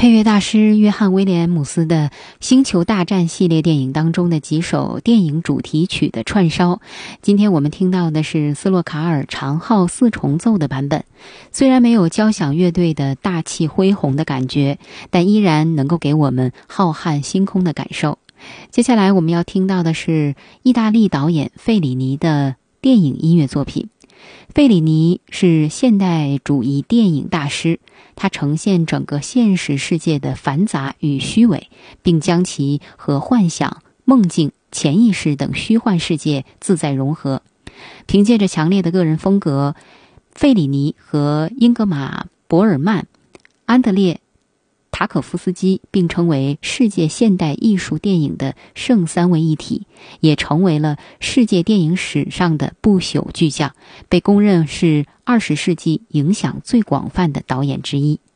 配乐大师约翰·威廉姆斯的《星球大战》系列电影当中的几首电影主题曲的串烧。今天我们听到的是斯洛卡尔长号四重奏的版本，虽然没有交响乐队的大气恢宏的感觉，但依然能够给我们浩瀚星空的感受。接下来我们要听到的是意大利导演费里尼的电影音乐作品。费里尼是现代主义电影大师，他呈现整个现实世界的繁杂与虚伪，并将其和幻想、梦境、潜意识等虚幻世界自在融合。凭借着强烈的个人风格，费里尼和英格玛·伯尔曼、安德烈·塔可夫斯基并称为世界现代艺术电影的圣三位一体，也成为了世界电影史上的不朽巨匠，被公认是20世纪影响最广泛的导演之一。